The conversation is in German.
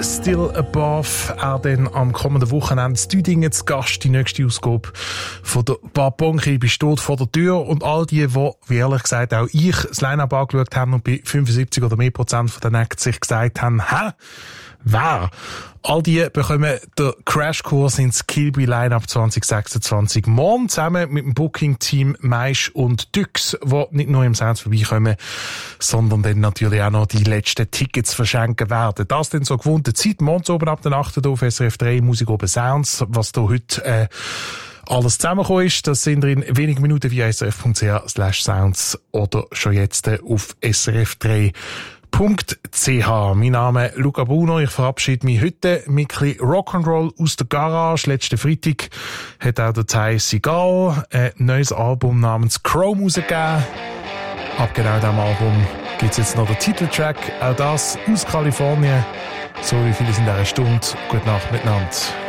Still Above. Auch dann am kommenden Wochenende in Düdingen zu Gast. Die nächste Ausgabe von der Bar Bonchi steht vor der Tür. Und all die, wie ehrlich gesagt auch ich das Line-Up angeschaut haben und bei 75 oder mehr Prozent von den Acts sich gesagt haben, wer? All die bekommen den Crashkurs ins Kilby Line-Up 2026 morgen zusammen mit dem Booking-Team Maisch und Dux, die nicht nur im Sounds vorbeikommen, sondern dann natürlich auch noch die letzten Tickets verschenken werden. Das dann so gewohnte Zeit, morgens oben ab der 8. auf SRF 3, Musik oben Sounds, was da heute alles zusammengekommen ist, das sind in wenigen Minuten via srf.ch/sounds oder schon jetzt auf srf3.ch. Mein Name ist Luca Bruno. Ich verabschiede mich heute mit ein bisschen Rock'n'Roll aus der Garage. Letzten Freitag hat auch der Ty Seagal ein neues Album namens Chrome rausgegeben. Ab genau diesem Album gibt es jetzt noch den Titeltrack. Auch das aus Kalifornien. So wie viele in dieser Stunde. Gute Nacht miteinander.